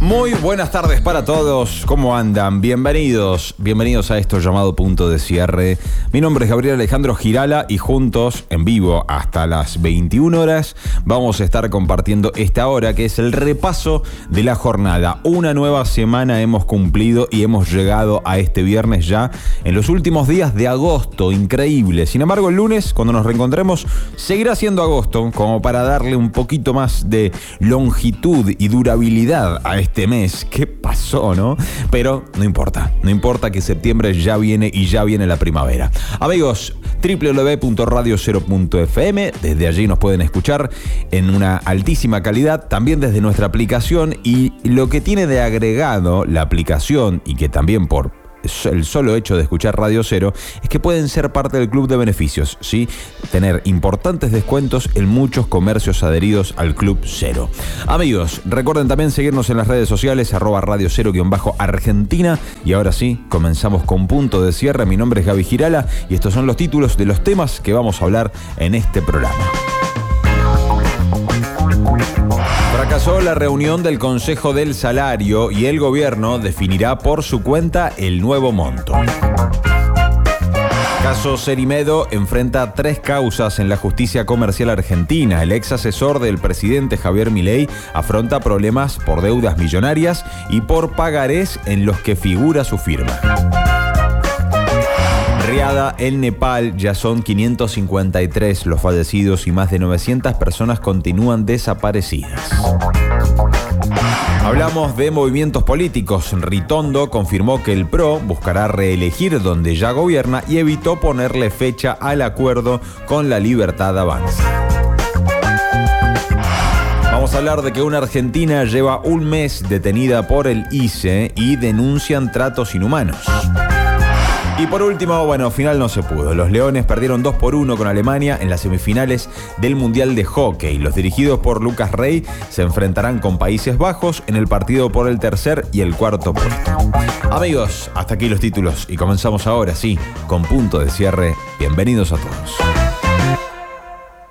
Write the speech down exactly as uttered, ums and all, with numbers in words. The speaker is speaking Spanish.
Muy buenas tardes para todos, ¿cómo andan? Bienvenidos, bienvenidos a esto llamado Punto de Cierre. Mi nombre es Gabriel Alejandro Girala y juntos, en vivo hasta las veintiuna horas, vamos a estar compartiendo esta hora que es el repaso de la jornada. Una nueva semana hemos cumplido y hemos llegado a este viernes ya en los últimos días de agosto, increíble. Sin embargo, el lunes, cuando nos reencontremos, seguirá siendo agosto, como para darle un poquito más de longitud y durabilidad a este mes. ¿Qué pasó, no? Pero no importa, no importa que septiembre ya viene y ya viene la primavera. Amigos, doble u doble u doble u punto radio cero punto efe eme, desde allí nos pueden escuchar en una altísima calidad, también desde nuestra aplicación, y lo que tiene de agregado la aplicación, y que también por el solo hecho de escuchar Radio Cero, es que pueden ser parte del club de beneficios, ¿sí? Tener importantes descuentos en muchos comercios adheridos al Club Cero. Amigos, recuerden también seguirnos en las redes sociales, arroba Radio Cero guión bajo Argentina. Y ahora sí, comenzamos con Punto de Cierre. Mi nombre es Gaby Girala y estos son los títulos de los temas que vamos a hablar en este programa. Fracasó la reunión del Consejo del Salario y el gobierno definirá por su cuenta el nuevo monto. Caso Cerimedo enfrenta tres causas en la justicia comercial argentina. El ex asesor del presidente Javier Milei afronta problemas por deudas millonarias y por pagarés en los que figura su firma. Riada en Nepal, ya son quinientos cincuenta y tres los fallecidos y más de novecientas personas continúan desaparecidas. Hablamos de movimientos políticos. Ritondo confirmó que el P R O buscará reelegir donde ya gobierna y evitó ponerle fecha al acuerdo con La Libertad Avanza. Vamos a hablar de que una argentina lleva un mes detenida por el I C E y denuncian tratos inhumanos. Y por último, bueno, final no se pudo. Los Leones perdieron dos por uno con Alemania en las semifinales del Mundial de Hockey. Los dirigidos por Lucas Rey se enfrentarán con Países Bajos en el partido por el tercer y el cuarto puesto. Amigos, hasta aquí los títulos y comenzamos ahora, sí, con Punto de Cierre. Bienvenidos a todos.